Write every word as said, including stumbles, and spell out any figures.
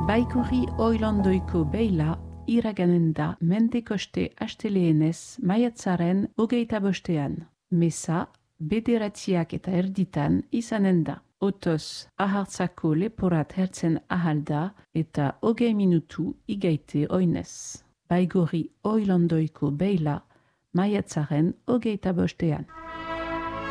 Baigorri oilandoiko beila iraganen da mendekoste asteleenez maiatzaren hogeita bostean. Meza bederatziak eta erditan izanen da. Otoz ahartzako leporat hertzen ahalda eta hogei minutu igaite oinez. Baigorri oilandoiko beila maiatzaren hogeita bostean.